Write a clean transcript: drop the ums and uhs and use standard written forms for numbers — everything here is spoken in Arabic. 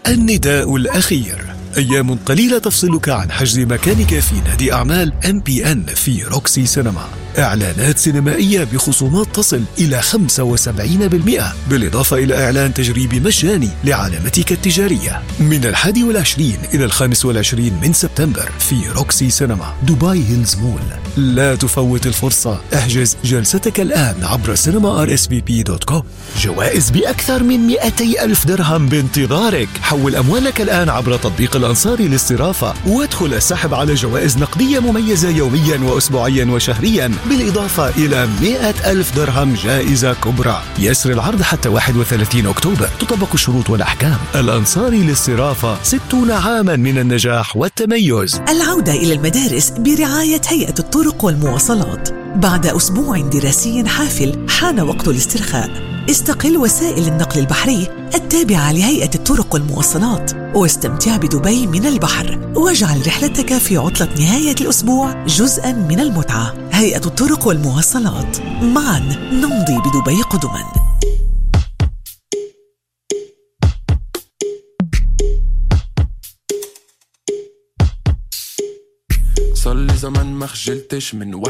النداء الأخير. أيام قليلة تفصلك عن حجز مكانك في نادي أعمال MPN في روكسي سينما. إعلانات سينمائية بخصومات تصل إلى 75%، بالإضافة إلى إعلان تجريبي مجاني لعلامتك التجارية من 21 إلى 25 من سبتمبر في روكسي سينما دبي هيلز مول. لا تفوت الفرصة، احجز جلستك الآن عبر cinema.rsvp.com. جوائز بأكثر من 200,000 درهم بانتظارك. حول أموالك الآن عبر تطبيق الأنصاري للصرافة وادخل السحب على جوائز نقدية مميزة يوميا وأسبوعيا وشهريا، بالإضافة إلى 100,000 درهم جائزة كبرى. يسري العرض حتى 31 أكتوبر. تطبق الشروط والأحكام. الأنصاري للصرافة، 60 عاما من النجاح والتميز. العودة إلى المدارس برعاية هيئة الطرق والمواصلات. بعد أسبوع دراسي حافل حان وقت الاسترخاء. استقل وسائل النقل البحري التابعة لهيئة الطرق والمواصلات واستمتع بدبي من البحر، واجعل رحلتك في عطلة نهاية الأسبوع جزءاً من المتعة. هيئة الطرق والمواصلات، معاً نمضي بدبي قدماً. صار لي زمان ما خجلتش من